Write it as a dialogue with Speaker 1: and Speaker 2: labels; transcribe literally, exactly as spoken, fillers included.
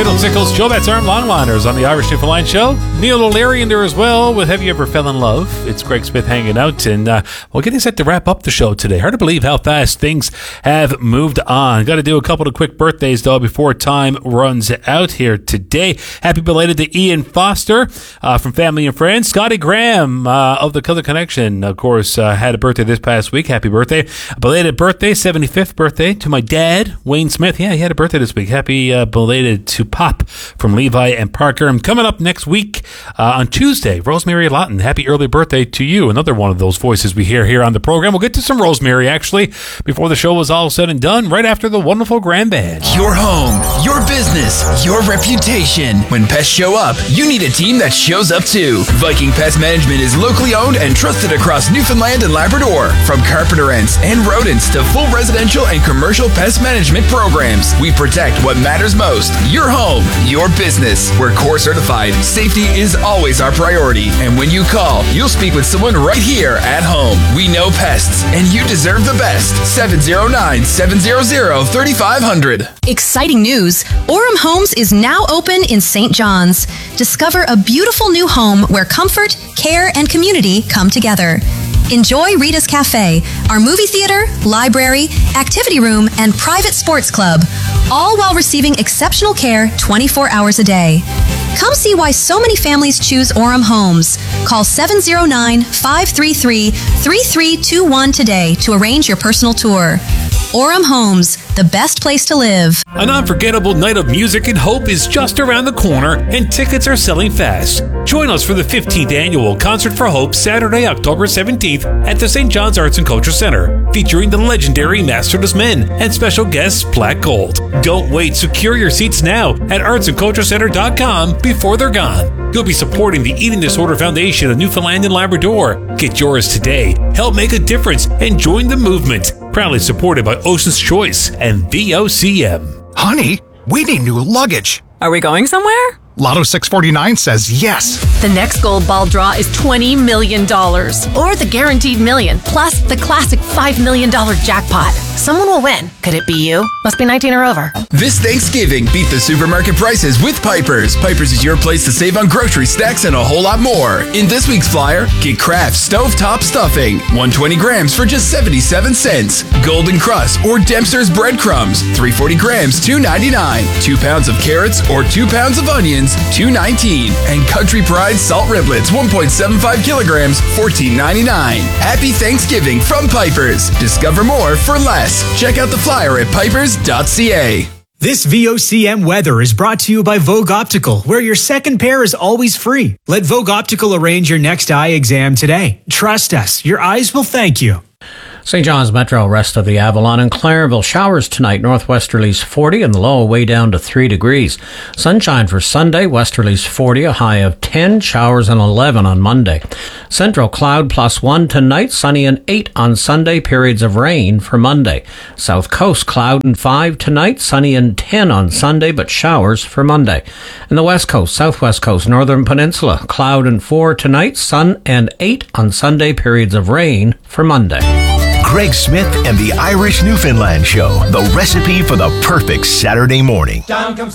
Speaker 1: Fiddlesticks Joe, that's Arm Longliners on the Irish Newfoundland Show. Neil O'Leary in there as well with Have You Ever Fell in Love? It's Greg Smith hanging out, and uh, we're getting set to wrap up the show today. Hard to believe how fast things have moved on. Got to do a couple of quick birthdays, though, before time runs out here today. Happy belated to Ian Foster uh, from Family and Friends. Scotty Graham uh, of the Color Connection, of course, uh, had a birthday this past week. Happy birthday. A belated birthday, seventy-fifth birthday to my dad, Wayne Smith. Yeah, he had a birthday this week. Happy uh, belated to Pop from Levi and Parker. And coming up next week uh, on Tuesday, Rosemary Lawton. Happy early birthday to you. Another one of those voices we hear here on the program. We'll get to some Rosemary, actually, before the show is all said and done, right after the wonderful Grand Band.
Speaker 2: Your home, your business, your reputation. When pests show up, you need a team that shows up too. Viking Pest Management is locally owned and trusted across Newfoundland and Labrador. From carpenter ants and rodents to full residential and commercial pest management programs, we protect what matters most. Your home, your business. We're core certified. Safety is always our priority. And when you call, you'll speak with someone right here at home. We know pests, and you deserve the best. seven oh nine, seven hundred, thirty-five hundred.
Speaker 3: Exciting news. Orem Homes is now open in Saint John's. Discover a beautiful new home where comfort, care, and community come together. Enjoy Rita's Cafe, our movie theater, library, activity room, and private sports club, all while receiving exceptional care twenty-four hours a day. Come see why so many families choose Orem Homes. Call seven oh nine, five three three, three three two one today to arrange your personal tour. Orem Homes, the best place to live.
Speaker 1: An unforgettable night of music and hope is just around the corner, and tickets are selling fast. Join us for the fifteenth Annual Concert for Hope, Saturday, October seventeenth at the Saint John's Arts and Culture Center, featuring the legendary Masterless Men and special guests Black Gold. Don't wait. Secure your seats now at arts and culture center dot com before they're gone. You'll be supporting the Eating Disorder Foundation of Newfoundland and Labrador. Get yours today. Help make a difference and join the movement. Proudly supported by Ocean's Choice and V O C M.
Speaker 4: Honey, we need new luggage.
Speaker 5: Are we going somewhere?
Speaker 4: Lotto six forty-nine says yes.
Speaker 5: The next gold ball draw is twenty million dollars. Or the guaranteed million, plus the classic five million dollars jackpot. Someone will win. Could it be you? Must be nineteen or over.
Speaker 2: This Thanksgiving, beat the supermarket prices with Piper's. Piper's is your place to save on grocery snacks and a whole lot more. In this week's flyer, get Kraft Stovetop Stuffing, one hundred twenty grams for just seventy-seven cents. Golden Crust or Dempster's Breadcrumbs, three hundred forty grams, two ninety-nine. Two pounds of carrots or two pounds of onions, two nineteen. And Country Pride Salt Riblets, one point seven five kilograms, fourteen ninety-nine. Happy Thanksgiving from Piper's. Discover more for less. Check out the flyer at pipers dot c a.
Speaker 6: This V O C M weather is brought to you by Vogue Optical, where your second pair is always free. Let Vogue Optical arrange your next eye exam today. Trust us, your eyes will thank you.
Speaker 7: Saint John's Metro, rest of the Avalon and Clareville. Showers tonight, northwesterlies forty and the low way down to three degrees. Sunshine for Sunday, westerlies forty, a high of ten, showers and eleven on Monday. Central cloud plus one tonight, sunny and eight on Sunday, periods of rain for Monday. South coast cloud and five tonight, sunny and ten on Sunday, but showers for Monday. And the west coast, southwest coast, northern peninsula, cloud and four tonight, sun and eight on Sunday, periods of rain for Monday.
Speaker 8: Greg Smith and the Irish Newfoundland Show, the recipe for the perfect Saturday morning.